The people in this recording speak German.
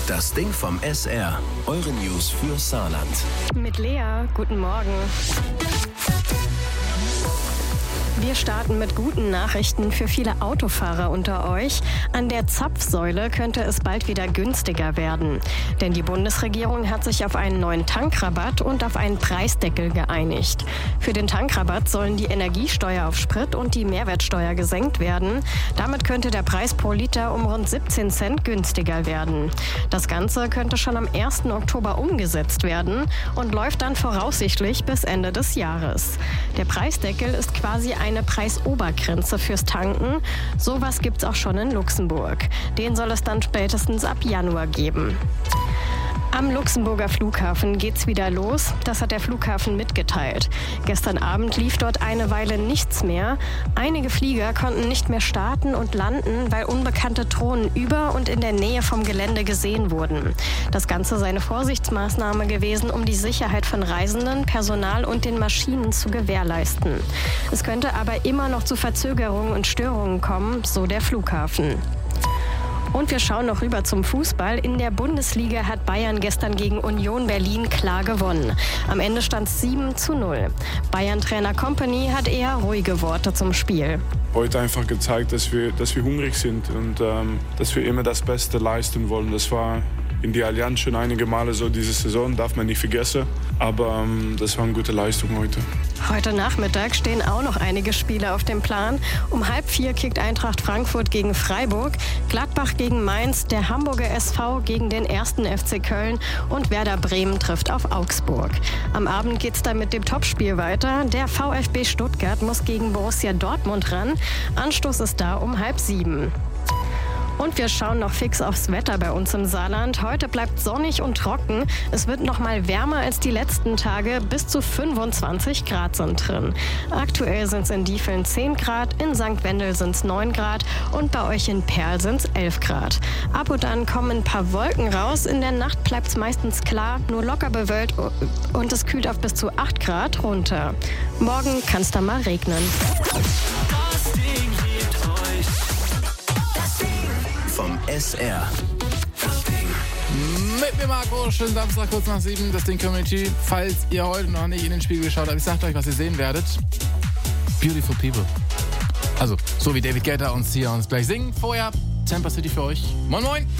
Das Ding vom SR. Eure News für Saarland. Mit Lea, guten Morgen. Wir starten mit guten Nachrichten für viele Autofahrer unter euch. An der Zapfsäule könnte es bald wieder günstiger werden. Denn die Bundesregierung hat sich auf einen neuen Tankrabatt und auf einen Preisdeckel geeinigt. Für den Tankrabatt sollen die Energiesteuer auf Sprit und die Mehrwertsteuer gesenkt werden. Damit könnte der Preis pro Liter um rund 17 Cent günstiger werden. Das Ganze könnte schon am 1. Oktober umgesetzt werden und läuft dann voraussichtlich bis Ende des Jahres. Der Preisdeckel ist quasi eine Preisobergrenze fürs Tanken. Sowas gibt's auch schon in Luxemburg. Den soll es dann spätestens ab Januar geben. Am Luxemburger Flughafen geht's wieder los. Das hat der Flughafen mitgeteilt. Gestern Abend lief dort eine Weile nichts mehr. Einige Flieger konnten nicht mehr starten und landen, weil unbekannte Drohnen über und in der Nähe vom Gelände gesehen wurden. Das Ganze sei eine Vorsichtsmaßnahme gewesen, um die Sicherheit von Reisenden, Personal und den Maschinen zu gewährleisten. Es könnte aber immer noch zu Verzögerungen und Störungen kommen, so der Flughafen. Und wir schauen noch rüber zum Fußball. In der Bundesliga hat Bayern gestern gegen Union Berlin klar gewonnen. Am Ende stand es 7:0. Bayern-Trainer Kompany hat eher ruhige Worte zum Spiel. Heute einfach gezeigt, dass wir hungrig sind und dass wir immer das Beste leisten wollen. Das war in die Allianz schon einige Male so diese Saison, darf man nicht vergessen. Aber das war eine gute Leistung heute. Heute Nachmittag stehen auch noch einige Spiele auf dem Plan. Um 3:30 kickt Eintracht Frankfurt gegen Freiburg, Gladbach gegen Mainz, der Hamburger SV gegen den 1. FC Köln und Werder Bremen trifft auf Augsburg. Am Abend geht's dann mit dem Topspiel weiter. Der VfB Stuttgart muss gegen Borussia Dortmund ran. Anstoß ist da um 6:30. Und wir schauen noch fix aufs Wetter bei uns im Saarland. Heute bleibt sonnig und trocken. Es wird noch mal wärmer als die letzten Tage. Bis zu 25 Grad sind drin. Aktuell sind es in Diefeln 10 Grad, in St. Wendel sind es 9 Grad und bei euch in Perl sind es 11 Grad. Ab und an kommen ein paar Wolken raus. In der Nacht bleibt es meistens klar, nur locker bewölkt und es kühlt auf bis zu 8 Grad runter. Morgen kann es dann mal regnen. Vom SR. Mit mir Marco, schönen Samstag kurz nach 7, das Ding Community. Falls ihr heute noch nicht in den Spiegel geschaut habt, ich sag euch, was ihr sehen werdet. Beautiful People. Also, so wie David Guetta und Sia uns gleich singen. Vorher Tampa City für euch. Moin Moin!